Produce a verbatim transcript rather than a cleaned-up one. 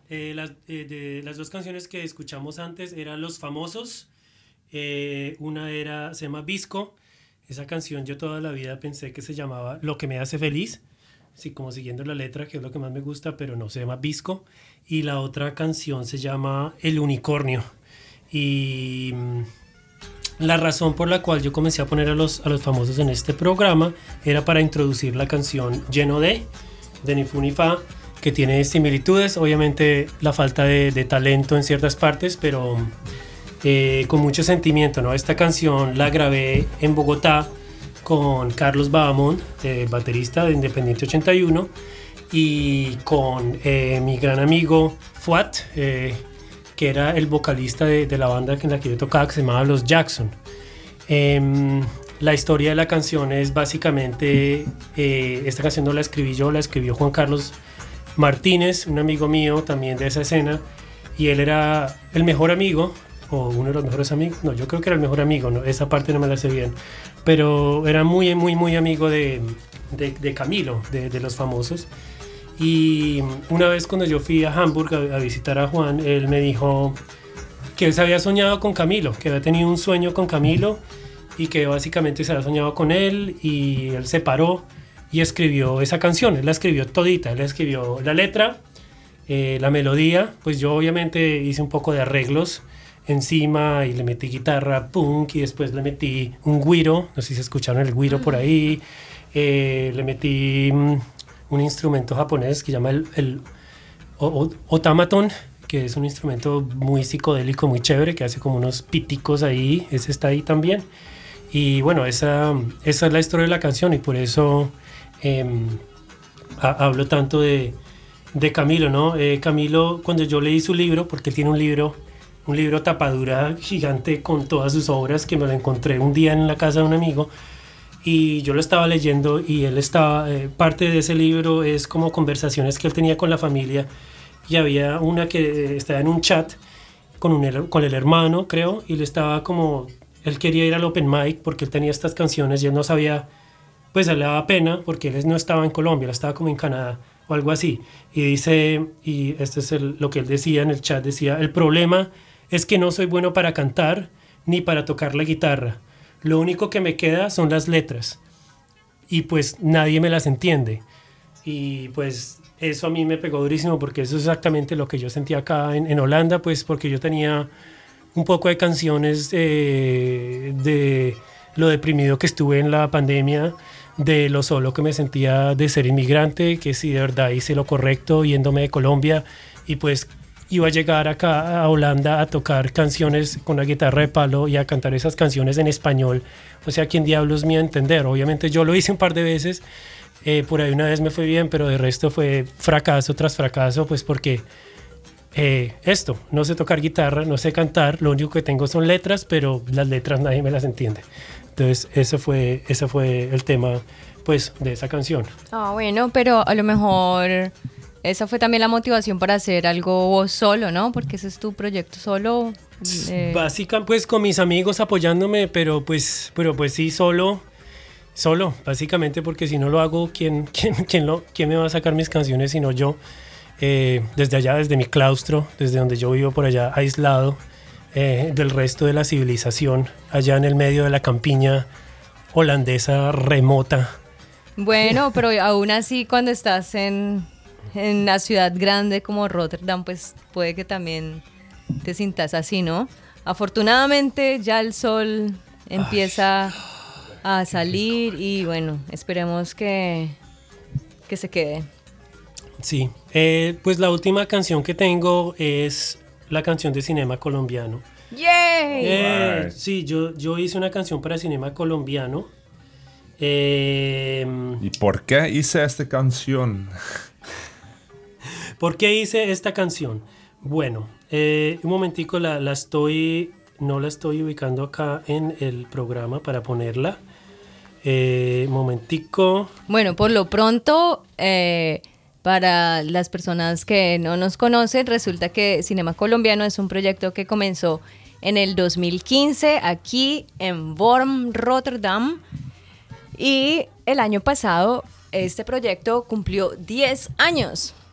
Eh, las, eh, de, las dos canciones que escuchamos antes eran Los Famosos. Eh, una era, se llama Visco. Esa canción yo toda la vida pensé que se llamaba Lo que me hace feliz. Sí, como siguiendo la letra, que es lo que más me gusta, pero no, se llama Visco. Y la otra canción se llama El Unicornio. Y mm, la razón por la cual yo comencé a poner a los, a los famosos en este programa era para introducir la canción Lleno de, de Ni Fu Ni Fa, que tiene similitudes, obviamente la falta de, de talento en ciertas partes, pero eh, con mucho sentimiento, ¿no? Esta canción la grabé en Bogotá con Carlos Bahamón, eh, baterista de Independiente ochenta y uno, y con eh, mi gran amigo Fuat, eh, que era el vocalista de, de la banda en la que yo tocaba, que se llamaba Los Jackson. Eh, la historia de la canción es básicamente, eh, esta canción no la escribí yo, la escribió Juan Carlos Martínez, un amigo mío también de esa escena, y él era el mejor amigo, o uno de los mejores amigos, no, yo creo que era el mejor amigo, ¿no? Esa parte no me la sé bien, pero era muy, muy, muy amigo de, de, de Camilo, de, de Los Famosos. Y una vez cuando yo fui a Hamburg a, a visitar a Juan, él me dijo que él se había soñado con Camilo, que había tenido un sueño con Camilo y que básicamente se había soñado con él, y él se paró y escribió esa canción. Él la escribió todita, él escribió la letra, eh, la melodía, pues yo obviamente hice un poco de arreglos encima y le metí guitarra punk y después le metí un güiro, no sé si escucharon el güiro por ahí, eh, le metí mm, un instrumento japonés que se llama el, el o, o, otamaton, que es un instrumento muy psicodélico, muy chévere, que hace como unos piticos ahí, ese está ahí también. Y bueno, esa, esa es la historia de la canción, y por eso eh, ha, hablo tanto de, de Camilo, ¿no? Eh, Camilo, cuando yo leí su libro, porque él tiene un libro, un libro tapadura gigante con todas sus obras, que me lo encontré un día en la casa de un amigo, y yo lo estaba leyendo, y él estaba, eh, parte de ese libro es como conversaciones que él tenía con la familia, y había una que estaba en un chat con, un, con el hermano, creo, y le estaba como, él quería ir al open mic porque él tenía estas canciones y él no sabía, pues a él le daba pena porque él no estaba en Colombia, él estaba como en Canadá o algo así, y dice, y esto es el, lo que él decía en el chat, decía: el problema es que no soy bueno para cantar ni para tocar la guitarra, lo único que me queda son las letras, y pues nadie me las entiende. Y pues eso a mí me pegó durísimo, porque eso es exactamente lo que yo sentía acá en, en Holanda, pues porque yo tenía un poco de canciones eh, de lo deprimido que estuve en la pandemia, de lo solo que me sentía de ser inmigrante, que si de verdad hice lo correcto yéndome de Colombia, y pues iba a llegar acá a Holanda a tocar canciones con la guitarra de palo y a cantar esas canciones en español. O sea, ¿quién diablos me iba a entender? Obviamente yo lo hice un par de veces, eh, por ahí una vez me fue bien, pero de resto fue fracaso tras fracaso, pues porque eh, esto, no sé tocar guitarra, no sé cantar, lo único que tengo son letras, pero las letras nadie me las entiende. Entonces ese fue, ese fue el tema, pues, de esa canción. Ah, bueno, pero a lo mejor esa fue también la motivación para hacer algo vos solo, ¿no? Porque ese es tu proyecto solo. Eh. Básicamente, pues, con mis amigos apoyándome, pero pues, pero pues sí, solo, solo, básicamente, porque si no lo hago, ¿quién, quién, quién, lo, quién me va a sacar mis canciones sino yo? Eh, desde allá, desde mi claustro, desde donde yo vivo por allá, aislado eh, del resto de la civilización, allá en el medio de la campiña holandesa remota. Bueno, pero aún así cuando estás en, en una ciudad grande como Rotterdam, pues puede que también te sientas así, ¿no? Afortunadamente ya el sol empieza Ay, a salir y bueno, esperemos que, que se quede. Sí, eh, pues la última canción que tengo es la canción de Cinema Colombiano. ¡Yay! Eh, right. Sí, yo, yo hice una canción para Cinema Colombiano. Eh, ¿Y por qué hice esta canción? ¿Por qué hice esta canción? Bueno, eh, un momentico, la, la estoy, no la estoy ubicando acá en el programa para ponerla. Eh, momentico. Bueno, por lo pronto... Eh... Para las personas que no nos conocen, resulta que Cinema Colombiano es un proyecto que comenzó en el dos mil quince aquí en Worm, Rotterdam. Y el año pasado este proyecto cumplió diez años.